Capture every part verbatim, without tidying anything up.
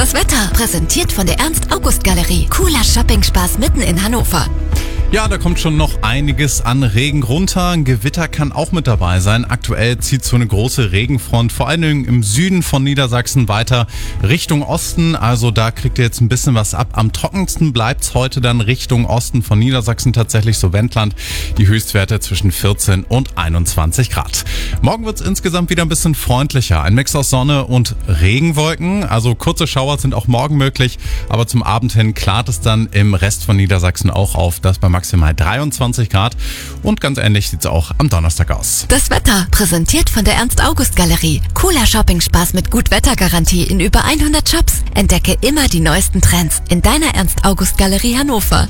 Das Wetter, präsentiert von der Ernst-August-Galerie. Cooler Shopping-Spaß mitten in Hannover. Ja, da kommt schon noch einiges an Regen runter. Ein Gewitter kann auch mit dabei sein. Aktuell zieht so eine große Regenfront vor allen Dingen im Süden von Niedersachsen weiter Richtung Osten. Also da kriegt ihr jetzt ein bisschen was ab. Am trockensten bleibt's heute dann Richtung Osten von Niedersachsen, tatsächlich so Wendland. Die Höchstwerte zwischen vierzehn und einundzwanzig Grad. Morgen wird's insgesamt wieder ein bisschen freundlicher. Ein Mix aus Sonne und Regenwolken. Also kurze Schauer sind auch morgen möglich. Aber zum Abend hin klart es dann im Rest von Niedersachsen auch auf, dass bei maximal dreiundzwanzig Grad. Und ganz ähnlich sieht's auch am Donnerstag aus. Das Wetter, präsentiert von der Ernst-August-Galerie. Cooler Shopping-Spaß mit Gut-Wetter-Garantie in über hundert Shops. Entdecke immer die neuesten Trends in deiner Ernst-August-Galerie Hannover.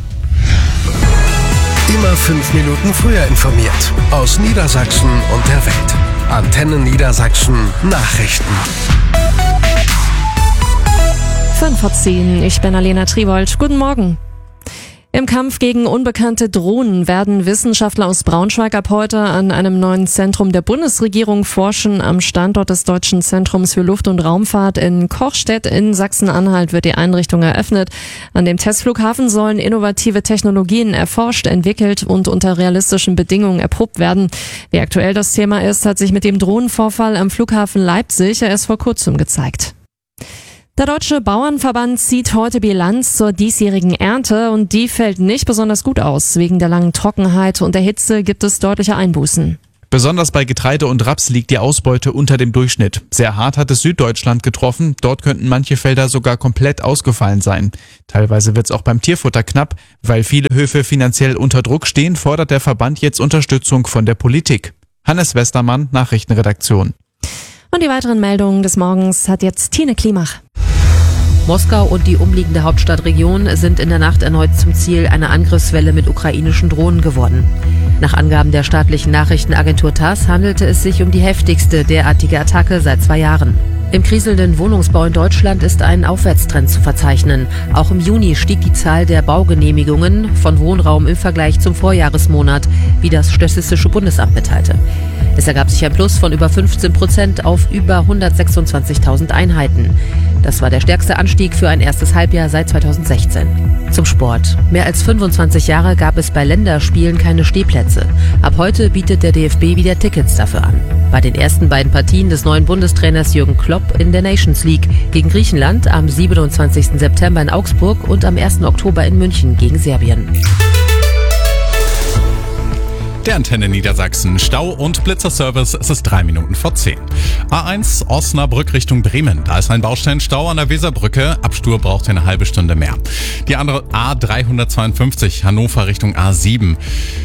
Immer fünf Minuten früher informiert. Aus Niedersachsen und der Welt. Antenne Niedersachsen Nachrichten. fünf vor zehn, ich bin Alena Triwold. Guten Morgen. Im Kampf gegen unbekannte Drohnen werden Wissenschaftler aus Braunschweig ab heute an einem neuen Zentrum der Bundesregierung forschen. Am Standort des Deutschen Zentrums für Luft- und Raumfahrt in Kochstedt in Sachsen-Anhalt wird die Einrichtung eröffnet. An dem Testflughafen sollen innovative Technologien erforscht, entwickelt und unter realistischen Bedingungen erprobt werden. Wie aktuell das Thema ist, hat sich mit dem Drohnenvorfall am Flughafen Leipzig erst vor kurzem gezeigt. Der Deutsche Bauernverband zieht heute Bilanz zur diesjährigen Ernte und die fällt nicht besonders gut aus. Wegen der langen Trockenheit und der Hitze gibt es deutliche Einbußen. Besonders bei Getreide und Raps liegt die Ausbeute unter dem Durchschnitt. Sehr hart hat es Süddeutschland getroffen. Dort könnten manche Felder sogar komplett ausgefallen sein. Teilweise wird es auch beim Tierfutter knapp. Weil viele Höfe finanziell unter Druck stehen, fordert der Verband jetzt Unterstützung von der Politik. Hannes Westermann, Nachrichtenredaktion. Und die weiteren Meldungen des Morgens hat jetzt Tine Klimach. Moskau und die umliegende Hauptstadtregion sind in der Nacht erneut zum Ziel einer Angriffswelle mit ukrainischen Drohnen geworden. Nach Angaben der staatlichen Nachrichtenagentur TASS handelte es sich um die heftigste derartige Attacke seit zwei Jahren. Im kriselnden Wohnungsbau in Deutschland ist ein Aufwärtstrend zu verzeichnen. Auch im Juni stieg die Zahl der Baugenehmigungen von Wohnraum im Vergleich zum Vorjahresmonat, wie das Statistische Bundesamt mitteilte. Es ergab sich ein Plus von über fünfzehn Prozent auf über hundertsechsundzwanzigtausend Einheiten. Das war der stärkste Anstieg für ein erstes Halbjahr seit zweitausendsechzehn. Zum Sport. Mehr als fünfundzwanzig Jahre gab es bei Länderspielen keine Stehplätze. Ab heute bietet der D F B wieder Tickets dafür an. Bei den ersten beiden Partien des neuen Bundestrainers Jürgen Klopp in der Nations League gegen Griechenland am siebenundzwanzigsten September in Augsburg und am ersten Oktober in München gegen Serbien. Der Antenne Niedersachsen Stau- und Blitzerservice, es ist drei Minuten vor zehn. A eins Osnabrück Richtung Bremen. Da ist ein Baustellenstau an der Weserbrücke. Abstur braucht eine halbe Stunde mehr. Die andere A dreihundertzweiundfünfzig Hannover Richtung A sieben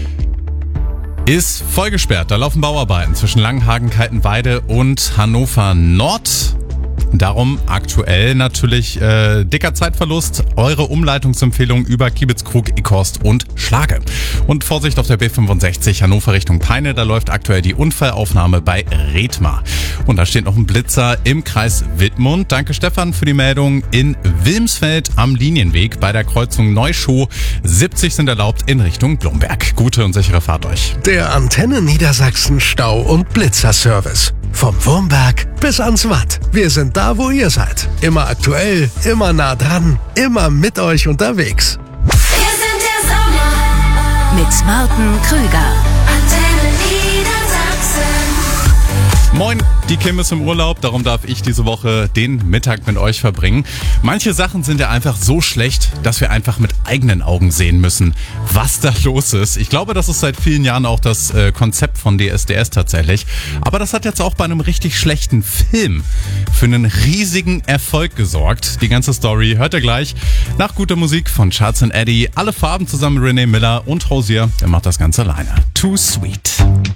ist voll gesperrt. Da laufen Bauarbeiten zwischen Langenhagen, Kaltenweide und Hannover Nord. Darum aktuell natürlich äh, dicker Zeitverlust. Eure Umleitungsempfehlung über Kiebitzkrug, Ickhorst und Schlage. Und Vorsicht auf der B fünfundsechzig Hannover Richtung Peine. Da läuft aktuell die Unfallaufnahme bei Rethmar. Und da steht noch ein Blitzer im Kreis Wittmund. Danke Stefan für die Meldung. In Wilmsfeld am Linienweg bei der Kreuzung Neuschow. siebzig sind erlaubt in Richtung Blomberg. Gute und sichere Fahrt euch. Der Antenne Niedersachsen Stau- und Blitzerservice. Vom Wurmberg bis ans Watt. Wir sind da, wo ihr seid. Immer aktuell, immer nah dran, immer mit euch unterwegs. Wir sind der Sommer mit Martin Krüger. Antenne Niedersachsen. Moin, die Kim ist im Urlaub, darum darf ich diese Woche den Mittag mit euch verbringen. Manche Sachen sind ja einfach so schlecht, dass wir einfach mit eigenen Augen sehen müssen, was da los ist. Ich glaube, das ist seit vielen Jahren auch das äh, Konzept von D S D S tatsächlich. Aber das hat jetzt auch bei einem richtig schlechten Film für einen riesigen Erfolg gesorgt. Die ganze Story hört ihr gleich nach guter Musik von Charles and Eddie. Alle Farben zusammen mit Renee Miller und Hosier, der macht das Ganze alleine. Too Sweet.